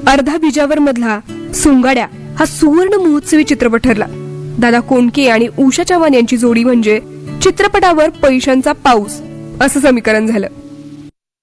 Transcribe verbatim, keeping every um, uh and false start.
अर्धा बीजावर मधला सोंगाड्या हा सुवर्ण महोत्सवी चित्रपट ठरला. दादा कोंडके आणि उषा चव्हाण यांची जोडी म्हणजे चित्रपटावर पैशांचा पाऊस असं समीकरण झालं.